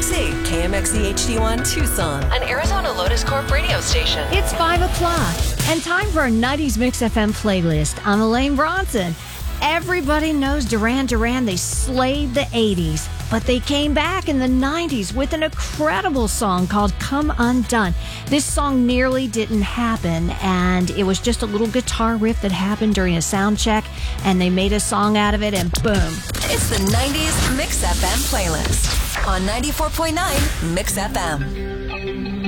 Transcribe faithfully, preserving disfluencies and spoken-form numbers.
X E, K M X E H D one Tucson, an Arizona Lotus Corp radio station. It's five o'clock and time for a nineties Mix F M playlist. I'm Elaine Bronson. Everybody knows Duran Duran. They slayed the eighties, but they came back in the nineties with an incredible song called Come Undone. This song nearly didn't happen, and it was just a little guitar riff that happened during a sound check, and they made a song out of it, and boom. It's the nineties Mix F M playlist on ninety-four point nine Mix F M.